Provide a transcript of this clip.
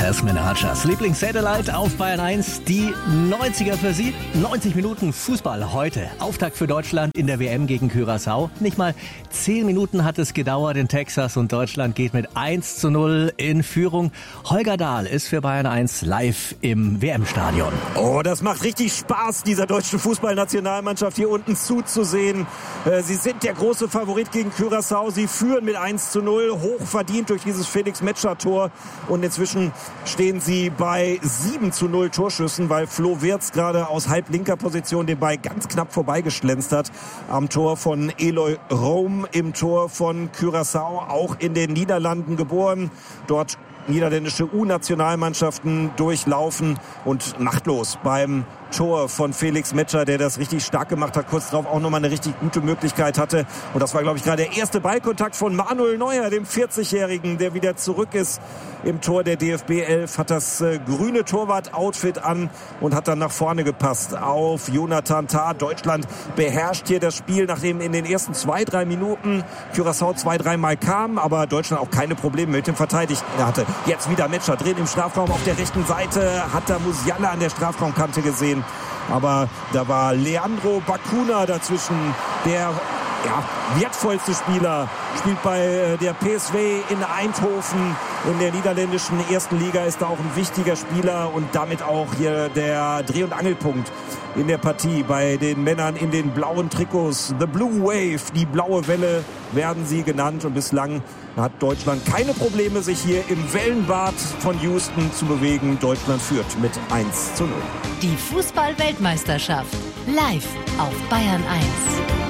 Jasmine Archers Lieblings-Satellite auf Bayern 1. Die 90er für Sie. 90 Minuten Fußball heute. Auftakt für Deutschland in der WM gegen Curaçao. Nicht mal 10 Minuten hat es gedauert in Texas und Deutschland geht mit 1:0 in Führung. Holger Dahl ist für Bayern 1 live im WM-Stadion. Oh, das macht richtig Spaß, dieser deutschen Fußballnationalmannschaft hier unten zuzusehen. Sie sind der große Favorit gegen Curaçao. Sie führen mit 1:0, hochverdient durch dieses Felix-Metscher-Tor. Und inzwischen stehen sie bei 7:0 Torschüssen, weil Flo Wirtz gerade aus halblinker Position den Ball ganz knapp vorbeigeschlänzt hat. Am Tor von Eloy Room, im Tor von Curaçao, auch in den Niederlanden geboren. Dort niederländische U-Nationalmannschaften durchlaufen und machtlos beim Tor von Felix Metscher, der das richtig stark gemacht hat, kurz darauf auch nochmal eine richtig gute Möglichkeit hatte. Und das war, glaube ich, gerade der erste Ballkontakt von Manuel Neuer, dem 40-Jährigen, der wieder zurück ist im Tor der DFB 11, hat das grüne Torwart-Outfit an und hat dann nach vorne gepasst auf Jonathan Tah. Deutschland beherrscht hier das Spiel, nachdem in den ersten 2-3 Minuten Curaçao 2-3 Mal kam, aber Deutschland auch keine Probleme mit dem Verteidigen hatte. Jetzt wieder Metscher drin im Strafraum auf der rechten Seite, hat da Musiala an der Strafraumkante gesehen. Aber da war Leandro Bacuna dazwischen, der wertvollste Spieler, spielt bei der PSV in Eindhoven in der niederländischen ersten Liga, ist da auch ein wichtiger Spieler und damit auch hier der Dreh- und Angelpunkt in der Partie bei den Männern in den blauen Trikots. The Blue Wave, die blaue Welle werden sie genannt, und bislang hat Deutschland keine Probleme, sich hier im Wellenbad von Houston zu bewegen. Deutschland führt mit 1:0. Die Fußball-Weltmeisterschaft live auf Bayern 1.